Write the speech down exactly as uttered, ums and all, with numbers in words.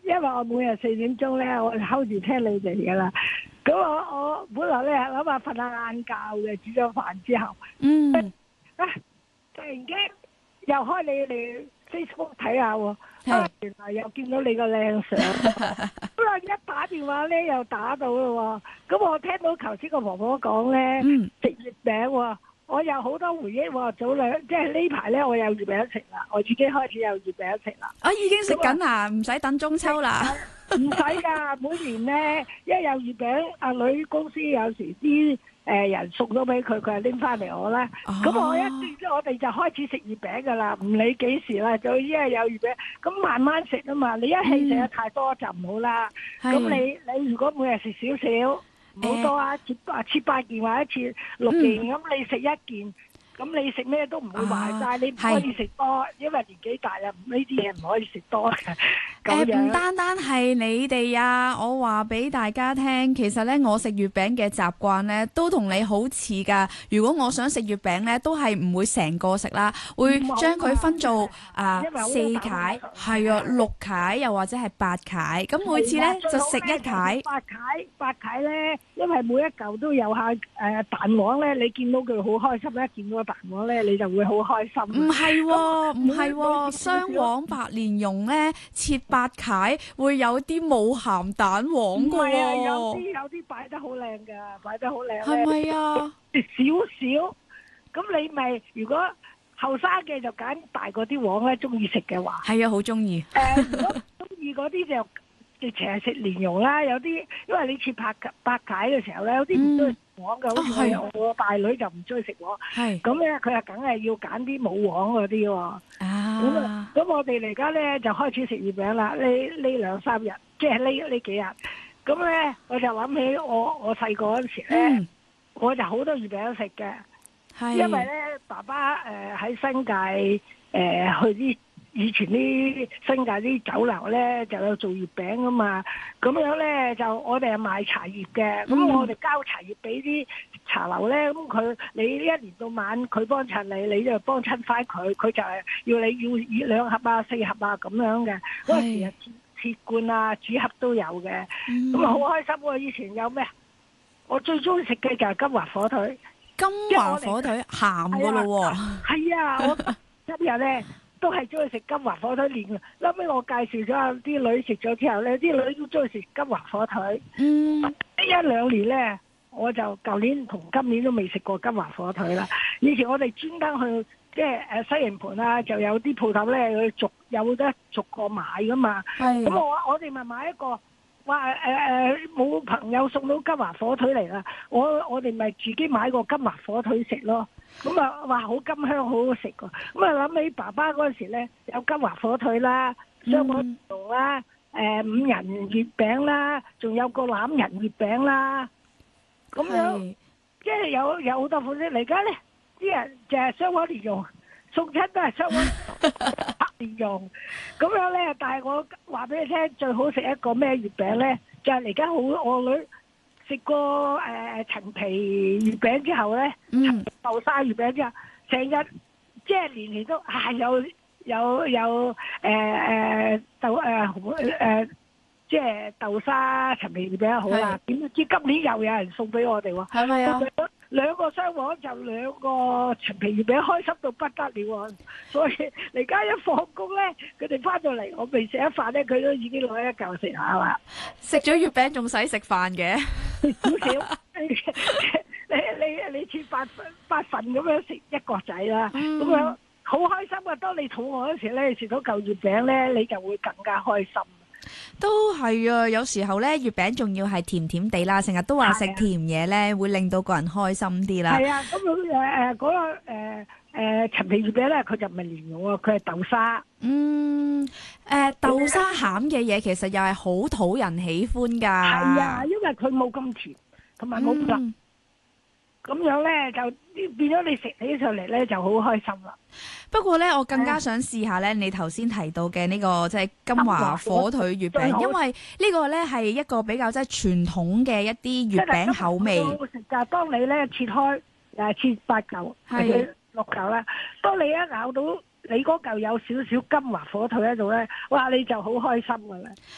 因為我每日四點鐘咧，我 hold 住聽你哋噶啦。咁我我本來咧諗下瞓下晏覺嘅，煮咗飯之後， 嗯， 啊，突然間又開你哋 Facebook 睇下喎，啊，原來又見到你個靚相，咁啊一打電話咧又打到咯喎，咁我聽到頭先個婆婆講咧食月餅喎。我有好多回憶喎，早兩即係呢排咧，我有月餅食啦，我自己開始有月餅食啦。 我已經食緊啦，唔使等中秋啦。 唔使㗎，每年咧一有月餅，阿女公司有時啲誒人送咗俾佢，佢就拎翻嚟我啦。咁、哦、我一我哋就開始食月餅㗎啦，唔理幾時啦，就因為有月餅，咁慢慢食啊嘛。你一氣食得太多就唔好啦。咁、嗯、你你如果每日食少少。好多啊，切啊切八件或者切六件，咁、嗯、你食一件，咁你食咩都唔會壞晒、啊，你唔可以食多，因為年紀大啦，呢啲嘢唔可以食多嘅。誒，唔、 呃、單單係你哋啊，我話俾大家聽，其實咧我食月餅嘅習慣咧都同你好似噶。如果我想食月餅咧，都係唔會成個食啦，會將佢分做啊四塊，係啊六塊，又或者係八塊。咁每次咧就食一塊。 八塊八塊咧，因為每一嚿都有下誒蛋黃咧，你見到佢好開心咧，見到個蛋黃咧，你就會好開心。 唔係喎，唔係喎，雙黃白蓮蓉咧切八塊會有啲冇鹹蛋黃㗎喎。唔係啊， 有啲有啲擺得好靚㗎，擺得好靚。 係咪啊？ 少少，咁你咪如果後生嘅就揀大嗰啲黃咧，中意食嘅話。 係啊，好中意。 誒，如果中意嗰啲就。直情係食蓮蓉啦，有啲因為你切八八解嘅時候咧，有啲唔中意食黃嘅，好似我我大女就唔中意食黃，咁咧佢啊梗係要揀啲冇黃嗰啲喎。咁啊，咁我哋而家咧就開始食月餅啦。呢呢兩三日，即係呢呢幾日，咁咧我就諗起我我細個嗰陣時咧、嗯，我就好多月餅食嘅，因為咧爸爸誒喺新界誒、呃、去啲。以前啲新界啲酒樓咧就有做月餅噶嘛，咁樣咧就我哋係賣茶葉嘅，咁、嗯、我哋交茶葉俾啲茶樓咧，咁佢你一年到晚佢幫襯你，你就幫襯翻佢，佢就係要你要兩盒啊四盒啊咁樣嘅，嗰陣時啊切切罐啊紙盒都有嘅，咁啊好開心喎！以前有咩？我最中意食嘅就係金華火腿， 金華火腿鹹噶咯喎， 係啊，我今日咧。都係中意食金華火腿連，後尾我介紹咗啲女食咗之後咧，啲女都中意食金華火腿。嗯，呢一兩年咧，我就舊年同今年都未食過金華火腿啦。以前我哋專登去即係誒西營盤啊，就有啲鋪頭咧，佢逐有得逐個買噶嘛。係。咁我我哋咪買一個，話誒誒冇朋友送到金華火腿嚟啦，我我哋咪自己買個金華火腿食咯。咁啊，話好甘香，好好食㗎。咁啊，諗起爸爸嗰陣時咧，有金華火腿啦、雙黃蓉啦、誒、呃、五仁月餅啦，仲有個欖仁月餅啦。咁樣即係有有好多款式。而家咧，啲人就係雙黃蓮蓉，送親都係雙黃白蓮蓉。咁樣咧，但係我話俾你聽，最好食一個咩月餅咧？就係而家好我女。食過誒、呃、陳皮月餅之後咧，嗯、豆沙月餅之後，成日即係年年都啊有有有誒誒、呃、豆誒誒、呃、即係豆沙陳皮月餅好啦。點知今年又有人送俾我哋喎？係咪啊？兩個雙黃就兩個陳皮月餅，開心到不得了喎！所以而家一放工咧，佢哋翻到嚟，我未食一飯咧，佢都已經攞一嚿食下啦。 食咗月餅仲使食飯嘅？ 少少，你你你切八份八份咁樣食一個仔啦，咁、嗯、樣好開心啊！當你肚餓嗰時咧，食到嚿月餅咧，你就會更加開心。 都係啊，有時候咧月餅仲要係甜甜地啦，成日都話食甜嘢咧會令到個人開心啲啦。係啊，咁誒誒嗰個誒誒陳皮月餅咧，佢就唔係蓮蓉喎，佢係豆沙。 嗯，誒、呃、豆沙餡嘅嘢其實又係好討人喜歡噶。 係啊，因為佢冇咁甜，同埋冇咁辣，咁樣咧就變咗你食起上嚟咧就好開心啦。 不過咧，我更加想試下咧，你頭先提到嘅呢、這個即係、就是、金華火腿月餅，因為呢個咧係一個比較即係傳統嘅一啲月餅口味。好食噶，當你咧切開誒切八嚿，係六嚿啦。當你一咬到你嗰嚿有少少金華火腿喺度咧，哇！你就好開心噶啦。